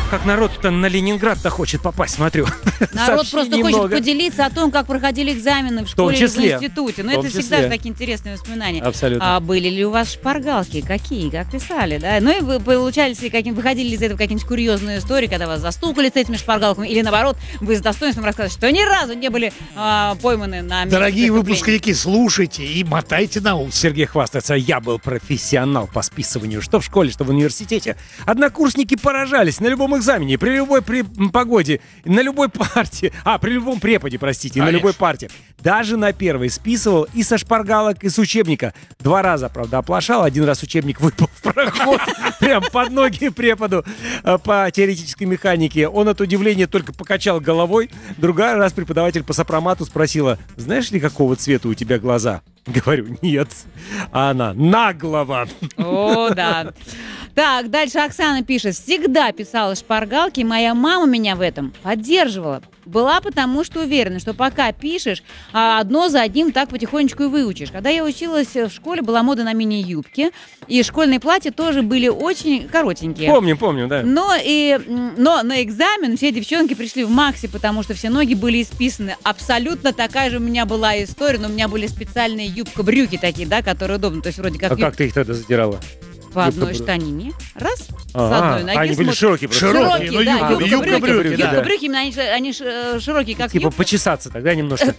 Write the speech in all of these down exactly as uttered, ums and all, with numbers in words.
как народ-то на Ленинград-то хочет попасть, смотрю. Народ просто хочет поделиться о том, как проходили экзамены в школе или в институте. Но это всегда же такие интересные воспоминания. Абсолютно. А были ли у вас шпаргалки? Какие? Как писали? Да? Ну и вы получались ли каким, выходили ли из этого какие-нибудь курьезные истории, когда вас застукали с этими шпаргалками? Или наоборот, вы с достоинством рассказывали, что ни разу не были а, пойманы на месте. Дорогие выпускники, слушайте и мотайте на ус. Сергей хвастается, я был профессионал по списыванию, что в школе, что в университете. Однокурсники поражались на любом экзамене, при любой при погоде, на любой партии, а, при любом преподе, простите, Конечно. на любой партии. Даже на первой списывал и со шпаргалок, и с учебника. Два раза, правда, оплошал, один раз учебник выпал в проход, прям под ноги преподу по теоретической механике. Он от удивления только покачал головой. Другой раз преподаватель по сопромату спросила, знаешь ли, какого цвета у тебя глаза? Говорю, нет. А она, наглого. О, да. Так, дальше Оксана пишет. Всегда писала шпаргалки, моя мама меня в этом поддерживала. Была потому, что уверена, что пока пишешь, одно за одним так потихонечку и выучишь. Когда я училась в школе, была мода на мини-юбки, и школьные платья тоже были очень коротенькие. Помню, помню, да. Но, и, но на экзамен все девчонки пришли в макси, потому что все ноги были исписаны. Абсолютно такая же у меня была история, но у меня были специальные юбка-брюки такие, да, которые удобны. То есть вроде как... А юб... как ты их тогда задирала? По одной штанине. Раз. А-а, с одной ноги. Они были широкие. Широкие, широкие, да, юбка-брюки. Юбка-брюки, Да. юбка-брюки, они, они широкие, как Типа юбка. почесаться тогда немножко.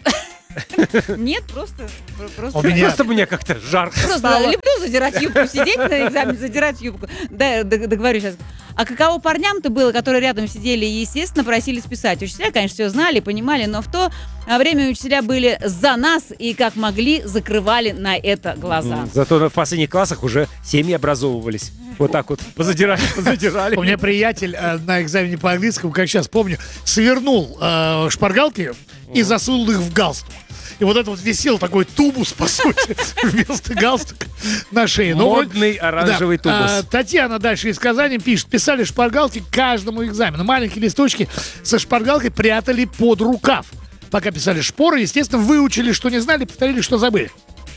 Нет, просто... просто... У меня... Просто мне как-то жарко Просто стало. люблю задирать юбку, сидеть на экзамене, задирать юбку. Да, договорю сейчас. А каково парням-то было, которые рядом сидели и, естественно, просили списать? Учителя, конечно, все знали, понимали, но в то время учителя были за нас и, как могли, закрывали на это глаза. Зато в последних классах уже семьи образовывались. Вот так вот позадирали, позадирали. У меня приятель э, на экзамене по английскому, как сейчас помню, свернул э, шпаргалки и засунул их в галстук. И вот это вот висел такой тубус, по сути, вместо галстука на шее. Но Модный оранжевый да. тубус. А, Татьяна дальше из Казани пишет. Писали шпаргалки к каждому экзамену. Маленькие листочки со шпаргалкой прятали под рукав. Пока писали шпоры, естественно, выучили, что не знали, повторили, что забыли.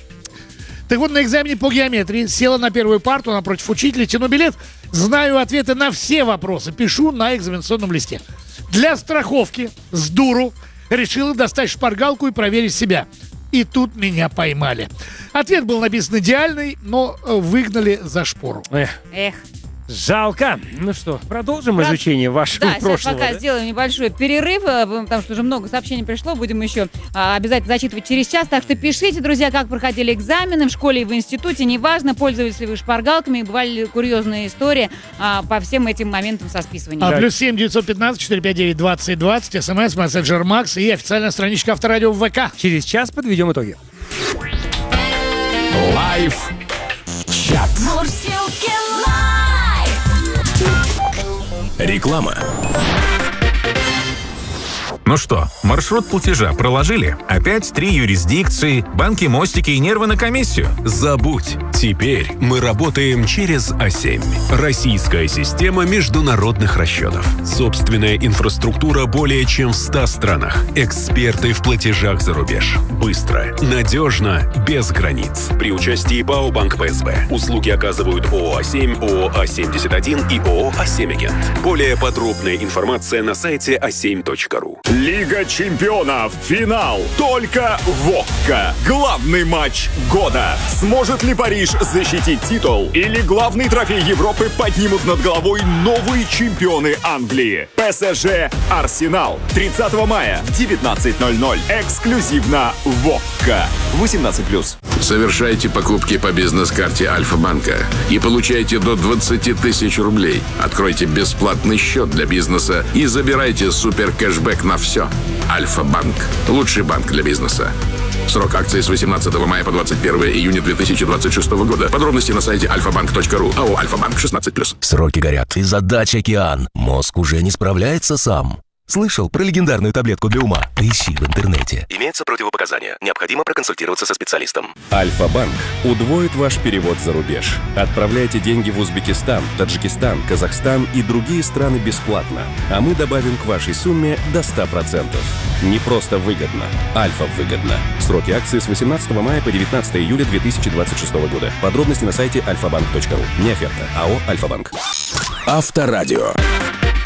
Так вот, на экзамене по геометрии села на первую парту напротив учителя, тяну билет, знаю ответы на все вопросы, пишу на экзаменационном листе. Для страховки, с дуру, решила достать шпаргалку и проверить себя. И тут меня поймали. Ответ был написан идеальный, но выгнали за шпору. Эх. Эх. Жалко. Ну что, продолжим Про... изучение вашего да, прошлого. Да, сейчас пока да? сделаем небольшой перерыв, потому что уже много сообщений пришло, будем еще а, обязательно зачитывать через час. Так что пишите, друзья, как проходили экзамены в школе и в институте. Неважно, пользовались ли вы шпаргалками, бывали ли курьезные истории а, по всем этим моментам со списыванием. А, плюс семь девятьсот пятнадцать четыреста пятьдесят девять двадцать двадцать, смс, мессенджер Макс и официальная страничка Авторадио в ВК. Через час подведем итоги. Лайф чат. Реклама. Ну что, маршрут платежа проложили? Опять три юрисдикции, банки, мостики и нервы на комиссию? Забудь. Теперь мы работаем через А семь. Российская система международных расчетов. Собственная инфраструктура более чем в ста странах. Эксперты в платежах за рубеж. Быстро, надежно, без границ. При участии ПАО «Банк ПСБ». Услуги оказывают ООО «А семь», ООО «А семьдесят один» и ООО «А семь Агент». Более подробная информация на сайте а семь точка ру. Лига чемпионов. Финал. Только в ОККО. Главный матч года. Сможет ли Париж защитить титул? Или главный трофей Европы поднимут над головой новые чемпионы Англии? ПСЖ Арсенал. тридцатого мая в девятнадцать ноль ноль. Эксклюзивно в ОККО. восемнадцать плюс. Совершайте покупки по бизнес-карте Альфа-банка и получайте до двадцать тысяч рублей. Откройте бесплатный счет для бизнеса и забирайте супер-кэшбэк на все. Альфа-банк. Лучший банк для бизнеса. Срок акции с восемнадцатого мая по двадцать первое июня две тысячи двадцать шестого года. Подробности на сайте альфа банк точка ру. АО «Альфа-банк» шестнадцать плюс. Сроки горят. И задач океан. Мозг уже не справляется сам. Слышал про легендарную таблетку для ума? Поищи в интернете. Имеются противопоказания. Необходимо проконсультироваться со специалистом. Альфа-банк удвоит ваш перевод за рубеж. Отправляйте деньги в Узбекистан, Таджикистан, Казахстан и другие страны бесплатно. А мы добавим к вашей сумме до ста процентов. Не просто выгодно. Альфа выгодно. Сроки акции с восемнадцатого мая по девятнадцатое июля две тысячи двадцать шестого года. Подробности на сайте альфа банк точка ру. Не оферта. АО «Альфа-банк». Авторадио.